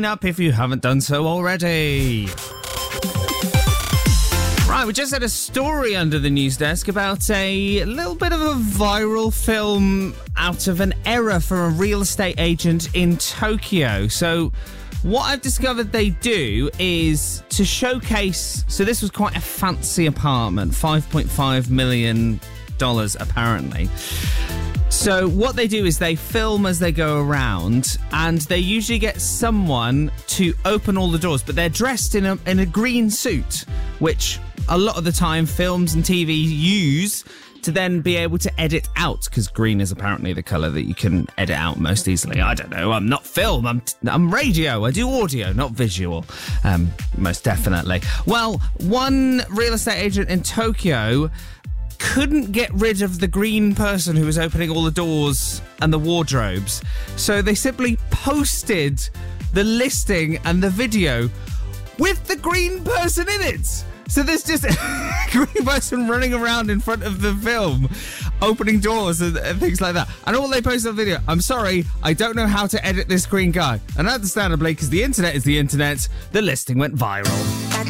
sign up if you haven't done so already. Right, we just had a story under the news desk about a little bit of a viral film out of an error for a real estate agent in Tokyo. So what I've discovered they do is to showcase... So this was quite a fancy apartment, $5.5 million apparently. So what they do is they film as they go around, and they usually get someone to open all the doors, but they're dressed in a green suit, which a lot of the time films and TV use to then be able to edit out, because green is apparently the colour that you can edit out most easily. I don't know, I'm not film, I'm radio, I do audio, not visual, most definitely. Well, one real estate agent in Tokyo couldn't get rid of the green person who was opening all the doors and the wardrobes, so they simply posted the listing and the video with the green person in it. So there's just a green person running around in front of the film, opening doors and things like that. And all they posted on the video, I'm sorry, I don't know how to edit this green guy. And understandably, because the internet is the internet, the listing went viral.